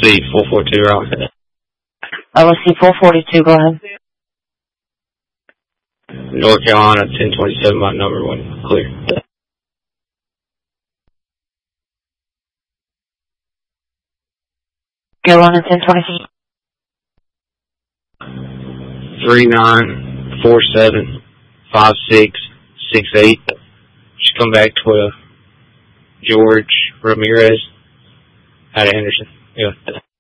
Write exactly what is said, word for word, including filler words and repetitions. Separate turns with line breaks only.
C four forty-two, right?
L S C four forty-two, go ahead.
North Carolina, ten twenty-seven, my number one, clear.
Carolina, ten twenty-seven.
Three nine four seven five six six eight. Should come back twelve. George Ramirez out of Henderson. Yeah.